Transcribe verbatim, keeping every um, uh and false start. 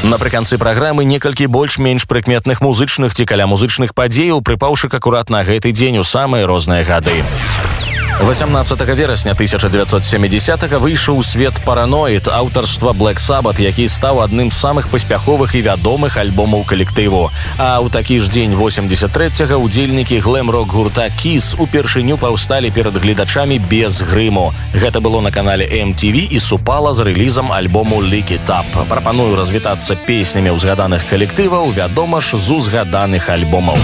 Напрыканцы праграмы некалькі больш-менш прыкметных музычных ці каля музычных падзеяў, прыпаўшых акурат на гэты дзень у самыя розныя гады. восемнадцатага верасня тысяча девятьсот семидесятого выйшаў у свет «Параноид» аўтарства Black Sabbath, які стаў адным з самых паспяховых і вядомых альбомаў калектыву. А ў такі ж дзень восемьдесят третьего удзельнікі глэм-рок гурта Kiss упершыню паўсталі перад гледачамі без грыму. Гэта было на канале эм ти ви і супала з рэлізам альбому Lick It Up. Прапаную развітацца песнямі ўзгаданых калектываў, вядома ж, з узгаданых альбомаў.